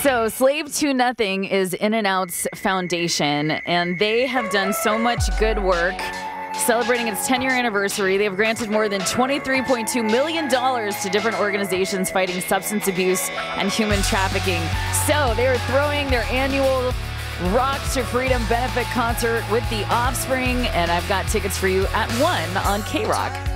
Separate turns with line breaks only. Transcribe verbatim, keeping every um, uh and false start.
So, Slave to Nothing is In-N-Out's foundation, and they have done so much good work celebrating its ten-year anniversary. They have granted more than twenty-three point two million dollars to different organizations fighting substance abuse and human trafficking. So, they are throwing their annual Rock to Freedom benefit concert with The Offspring, and I've got tickets for you at one on K-Rock.